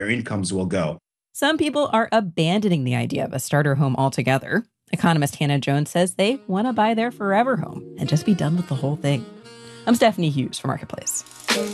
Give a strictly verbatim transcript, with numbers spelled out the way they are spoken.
incomes will go. Some people are abandoning the idea of a starter home altogether. Economist Hannah Jones says they want to buy their forever home and just be done with the whole thing. I'm Stephanie Hughes for Marketplace.